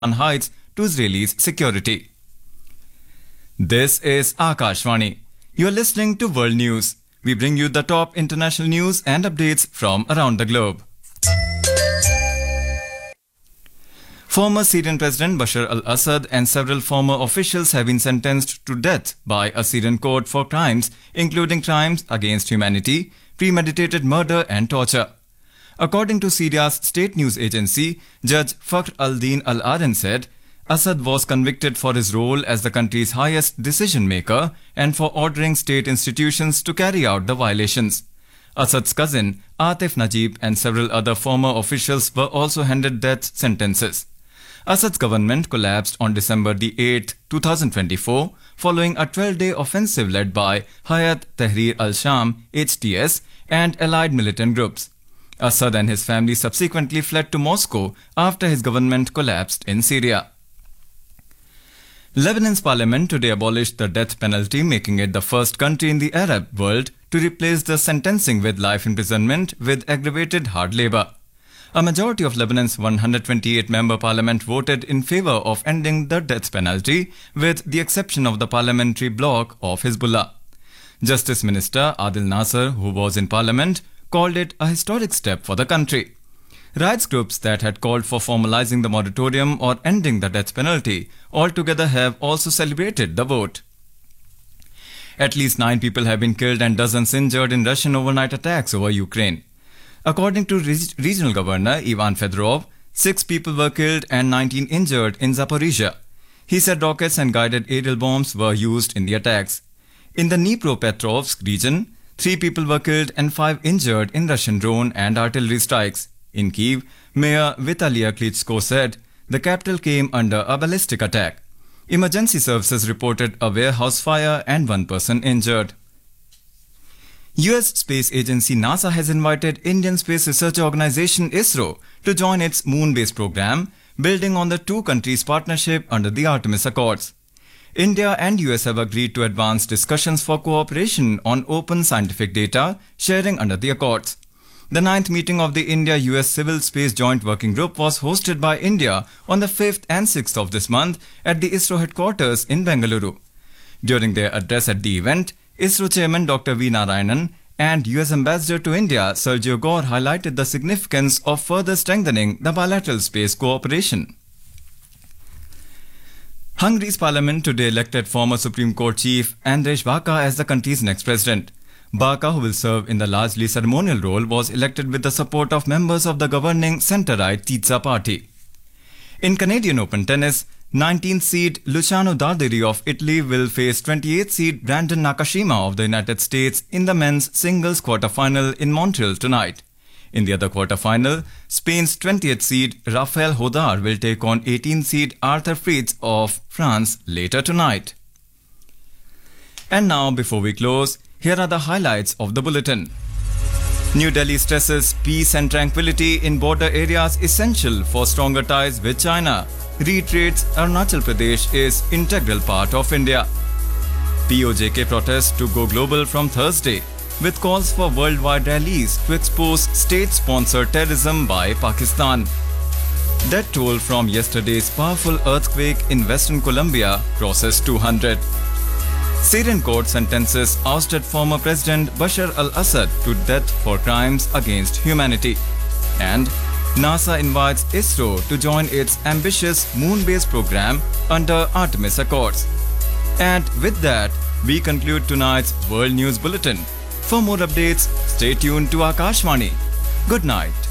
Golan Heights to Israelis' security. This is Akashvani. You are listening to World News. We bring you the top international news and updates from around the globe. Former Syrian President Bashar al-Assad and several former officials have been sentenced to death by a Syrian court for crimes, including crimes against humanity, premeditated murder and torture. According to Syria's state news agency, Judge Fakhr al-Din al-Aden said, Assad was convicted for his role as the country's highest decision maker and for ordering state institutions to carry out the violations. Assad's cousin, Atif Najib, and several other former officials were also handed death sentences. Assad's government collapsed on December 8, 2024, following a 12-day offensive led by Hayat Tahrir al-Sham, HTS, and allied militant groups. Assad and his family subsequently fled to Moscow after his government collapsed in Syria. Lebanon's parliament today abolished the death penalty, making it the first country in the Arab world to replace the sentencing with life imprisonment with aggravated hard labor. A majority of Lebanon's 128-member parliament voted in favor of ending the death penalty, with the exception of the parliamentary bloc of Hezbollah. Justice Minister Adil Nasser, who was in parliament, called it a historic step for the country. Rights groups that had called for formalizing the moratorium or ending the death penalty altogether have also celebrated the vote. At least 9 people have been killed and dozens injured in Russian overnight attacks over Ukraine. According to Regional Governor Ivan Fedorov, 6 people were killed and 19 injured in Zaporizhia. He said rockets and guided aerial bombs were used in the attacks. In the Dnipropetrovsk region, 3 people were killed and 5 injured in Russian drone and artillery strikes. In Kyiv, Mayor Vitalia Klitschko said the capital came under a ballistic attack. Emergency services reported a warehouse fire and 1 person injured. US space agency NASA has invited Indian Space Research Organization ISRO to join its moon-based program, building on the two countries' partnership under the Artemis Accords. India and US have agreed to advance discussions for cooperation on open scientific data sharing under the Accords. The 9th meeting of the India-US Civil Space Joint Working Group was hosted by India on the 5th and 6th of this month at the ISRO headquarters in Bengaluru. During their address at the event, ISRO Chairman Dr. V. Narayanan and US Ambassador to India Sergio Gore highlighted the significance of further strengthening the bilateral space cooperation. Hungary's parliament today elected former Supreme Court Chief Andrzej Vacca as the country's next president. Vacca, who will serve in the largely ceremonial role, was elected with the support of members of the governing centre-right Tisza party. In Canadian Open tennis, 19th seed Luciano Darderi of Italy will face 28th seed Brandon Nakashima of the United States in the men's singles quarter-final in Montreal tonight. In the other quarter-final, Spain's 20th seed Rafael Hodar will take on 18th seed Arthur Fritz of France later tonight. And now, before we close, here are the highlights of the bulletin. New Delhi stresses peace and tranquility in border areas essential for stronger ties with China. Reiterates Arunachal Pradesh is integral part of India. POJK protests to go global from Thursday, with calls for worldwide rallies to expose state-sponsored terrorism by Pakistan. Death toll from yesterday's powerful earthquake in Western Colombia crosses 200. Syrian court sentences ousted former President Bashar al-Assad to death for crimes against humanity. And NASA invites ISRO to join its ambitious moon-based program under Artemis Accords. And with that, we conclude tonight's World News Bulletin. For more updates, stay tuned to Akashvani. Good night.